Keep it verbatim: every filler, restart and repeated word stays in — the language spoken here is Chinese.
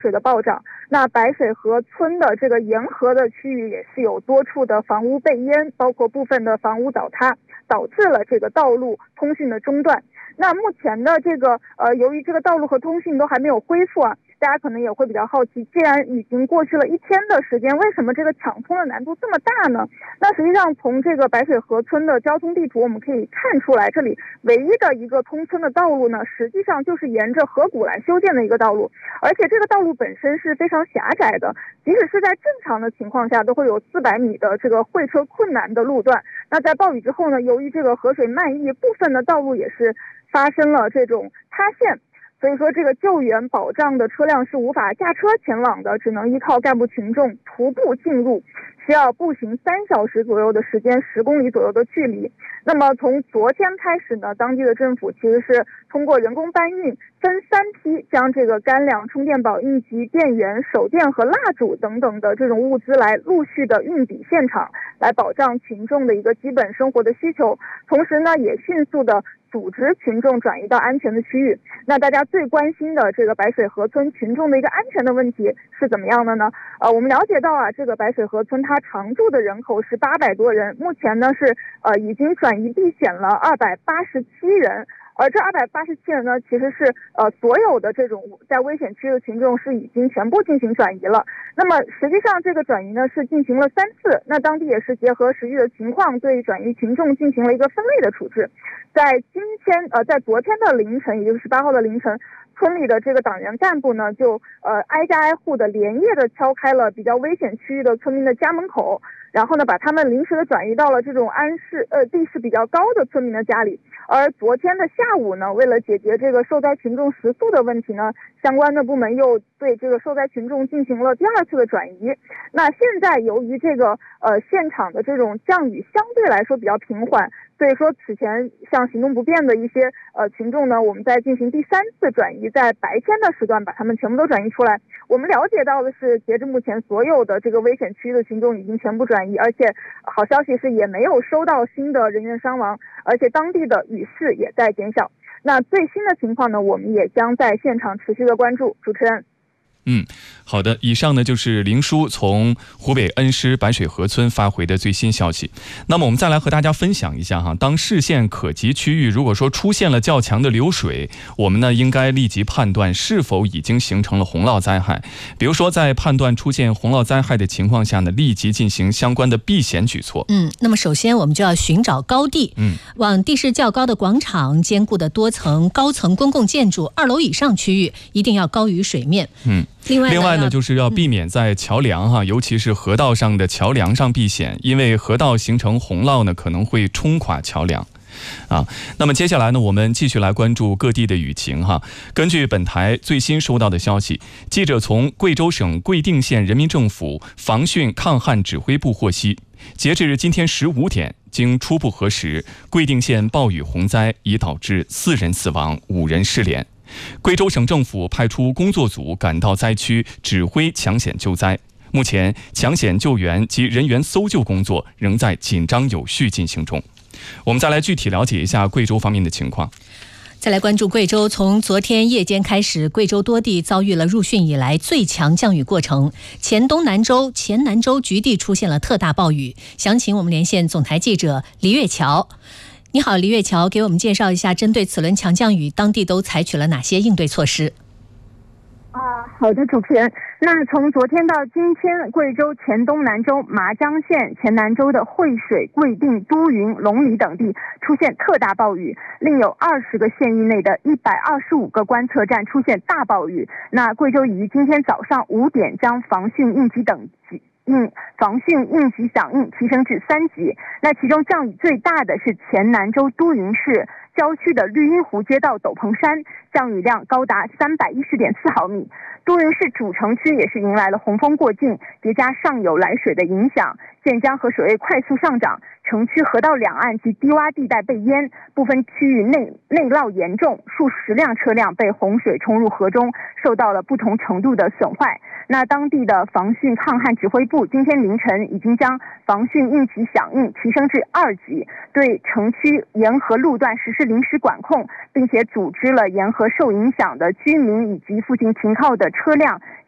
水的暴涨。那白水河村的这个沿河的区域也是有多处的房屋被淹，包括部分的房屋倒塌，导致了这个道路通讯的中断。那目前的这个呃，由于这个道路和通讯都还没有恢复啊，大家可能也会比较好奇，既然已经过去了一天的时间，为什么这个抢通的难度这么大呢？那实际上从这个白水河村的交通地图我们可以看出来，这里唯一的一个通村的道路呢，实际上就是沿着河谷来修建的一个道路，而且这个道路本身是非常狭窄的，即使是在正常的情况下都会有四百米的这个会车困难的路段。那在暴雨之后呢，由于这个河水漫溢，部分的道路也是发生了这种塌陷，所以说这个救援保障的车辆是无法驾车前往的，只能依靠干部群众徒步进入，需要步行三小时左右的时间，十公里左右的距离。那么从昨天开始呢，当地的政府其实是通过人工搬运，分三批将这个干粮、充电宝、应急电源、手电和蜡烛等等的这种物资来陆续的运抵现场，来保障群众的一个基本生活的需求。同时呢，也迅速的组织群众转移到安全的区域。那大家最关心的这个白水河村群众的一个安全的问题是怎么样的呢？呃，我们了解到啊，这个白水河村它常住的人口是八百多人，目前呢是呃已经转移避险了二百八十七人。而这二百八十七人呢，其实是呃所有的这种在危险区的群众是已经全部进行转移了。那么实际上这个转移呢是进行了三次，那当地也是结合实际的情况，对转移群众进行了一个分类的处置。在今天呃在昨天的凌晨，也就是十八号的凌晨，村里的这个党员干部呢就呃挨家挨户的连夜的敲开了比较危险区域的村民的家门口，然后呢把他们临时的转移到了这种安势呃地势比较高的村民的家里。而昨天的下午呢，为了解决这个受灾群众食宿的问题呢，相关的部门又对这个受灾群众进行了第二次的转移。那现在由于这个呃现场的这种降雨相对来说比较平缓，所以说此前像行动不便的一些呃群众呢，我们在进行第三次转移，在白天的时段把他们全部都转移出来。我们了解到的是，截至目前所有的这个危险区域的群众已经全部转移，而且好消息是也没有收到新的人员伤亡，而且当地的雨势也在减小。那最新的情况呢，我们也将在现场持续的关注。主持人。 嗯，好的，以上呢就是林叔从湖北恩施白水河村发回的最新消息。那么我们再来和大家分享一下哈，当视线可及区域如果说出现了较强的流水，我们呢应该立即判断是否已经形成了洪涝灾害。比如说在判断出现洪涝灾害的情况下呢，立即进行相关的避险举措。 嗯，那么首先我们就要寻找高地，嗯，往地势较高的广场、坚固的多层、高层公共建筑二楼以上区域一定要高于水面。 嗯。另外 呢, 另外呢就是要避免在桥梁哈、嗯，尤其是河道上的桥梁上避险，因为河道形成洪涝呢，可能会冲垮桥梁。啊，那么接下来呢，我们继续来关注各地的雨情哈。根据本台最新收到的消息，记者从贵州省贵定县人民政府防汛抗旱指挥部获悉，截至今天十五点，经初步核实，贵定县暴雨洪灾已导致四人死亡、五人失联。贵州省政府派出工作组赶到灾区指挥抢险救灾，目前抢险救援及人员搜救工作仍在紧张有序进行中。我们再来具体了解一下贵州方面的情况。 再来关注贵州，从昨天夜间开始，贵州多地遭遇了入汛以来最强降雨过程，黔东南州、黔南州局地出现了特大暴雨。详情我们连线总台记者黎月桥。你好，黎月桥，给我们介绍一下针对此轮强降雨，当地都采取了哪些应对措施？ 啊，好的，主持人。那从昨天到今天，贵州黔东南州、麻江县、黔南州的惠水、贵定、都匀、龙里等地出现特大暴雨，另有二十个县域内的一百二十五个观测站出现大暴雨。那贵州已于今天早上五点将防汛应急等级应防汛应急响应提升至三级。那其中降雨最大的是黔南州都匀市郊区的绿荫湖街道斗篷山，降雨量高达三百一十点四毫米。都匀市主城区也是迎来了洪峰过境，叠加上游来水的影响，建江河水位快速上涨，城区河道两岸及低洼地带被淹，部分区域内内涝严重，数十辆车辆被洪水冲入河中，受到了不同程度的损坏。那当地的防汛抗旱指挥部今天凌晨已经将防汛应急响应提升至二级，对城区沿河路段实施临时管控，并且组织了沿河受影响的居民以及附近停靠的车辆